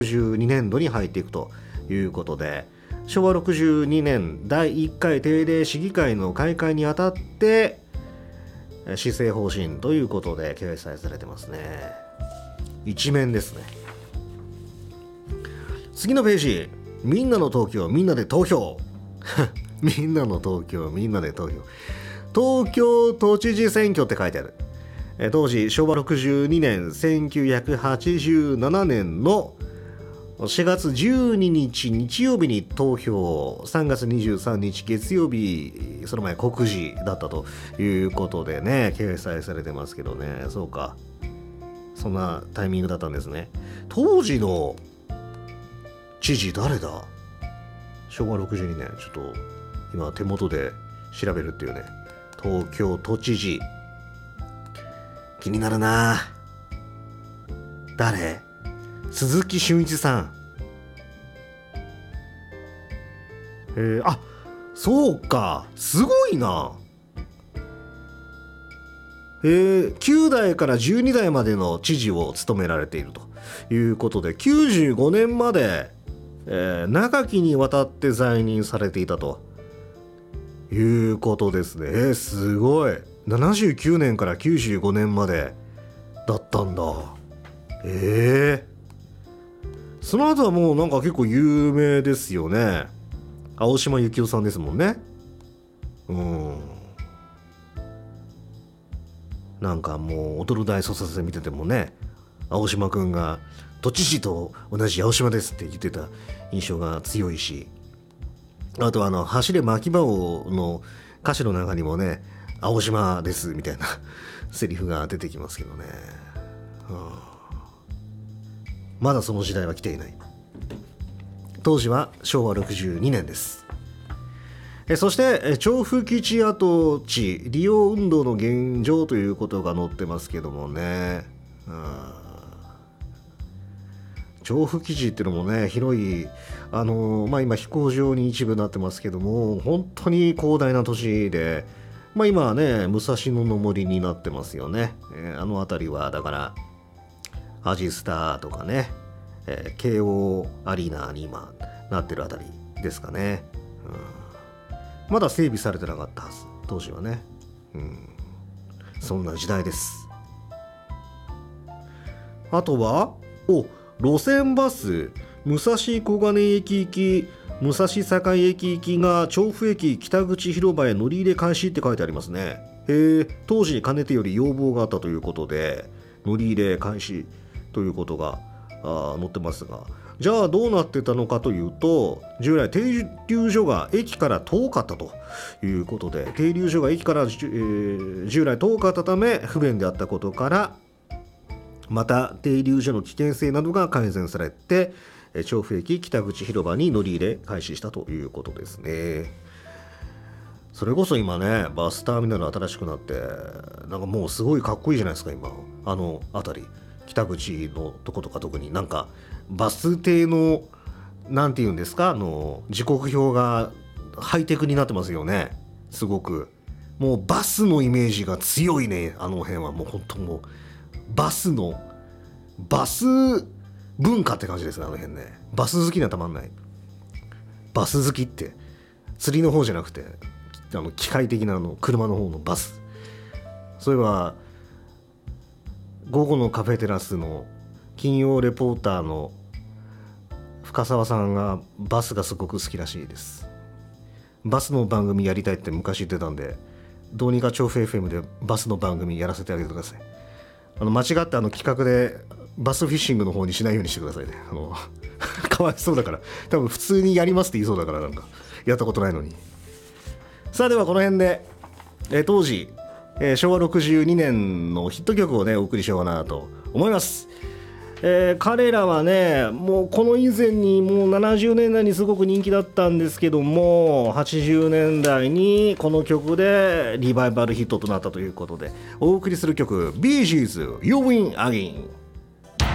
62年度に入っていくということで、昭和62年第1回定例市議会の開会にあたって施政方針ということで掲載されてますね。一面ですね。次のページ、みんなの東京みんなで投票みんなの東京みんなで投票、東京都知事選挙って書いてある。当時昭和62年1987年の4月12日日曜日に投票、3月23日月曜日、その前告示だったということでね、掲載されてますけどね。そうか、そんなタイミングだったんですね。当時の知事誰だ？昭和62年、ちょっと今手元で調べるっていうね。東京都知事、気になるな。誰？鈴木俊一さん。あ、そうか、すごいな。9代から12代までの知事を務められているということで、95年まで、長きにわたって在任されていたということですね。すごい。79年から95年までだったんだ。その後はもうなんか結構有名ですよね。青島幸男さんですもんね。なんかもう踊る大捜査線見ててもね、青島くんが都知事と同じ青島ですって言ってた印象が強いし、あと走れ牧場王の歌詞の中にもね、青島ですみたいなセリフが出てきますけどね。まだその時代は来ていない。当時は昭和62年です。そして調布基地跡地利用運動の現状ということが載ってますけどもね。調布基地っていうのもね、広い今飛行場に一部なってますけども、本当に広大な土地で、今はね武蔵野の森になってますよね。あの辺りはだからアジスタとかね、慶応アリーナに今なってるあたりですかね。まだ整備されてなかったはず、当時はね。そんな時代です。あとは路線バス武蔵小金駅行き武蔵境駅行きが調布駅北口広場へ乗り入れ開始って書いてありますね。当時かねてより要望があったということで乗り入れ開始ということが載ってますが、じゃあどうなってたのかというと、従来停留所が駅から遠かったということで、停留所が駅から、従来遠かったため不便であったことから、また停留所の危険性などが改善されて調布駅北口広場に乗り入れ開始したということですね。それこそ今ね、バスターミナル新しくなってなんかもうすごいかっこいいじゃないですか。今あの辺り北口のとことか、特になんかバス停のなんていうんですか、時刻表がハイテクになってますよね。すごくもうバスのイメージが強いね。あの辺はもう本当もうバス文化って感じですね。あの辺ね、バス好きにはたまんない。バス好きって釣りの方じゃなくて機械的な車の方のバス。そういえば午後のカフェテラスの金曜レポーターの深澤さんがバスがすごく好きらしいです。バスの番組やりたいって昔言ってたんで、どうにか調布 FM でバスの番組やらせてあげてください。間違った企画でバスフィッシングの方にしないようにしてくださいね。かわいそうだから、多分普通にやりますって言いそうだから、なんかやったことないのに。さあではこの辺で、当時、昭和62年のヒット曲をねお送りしようかなと思います。彼らはね、もうこの以前にもう70年代にすごく人気だったんですけども、80年代にこの曲でリバイバルヒットとなったということで、お送りする曲 Bee Gees You Win Again。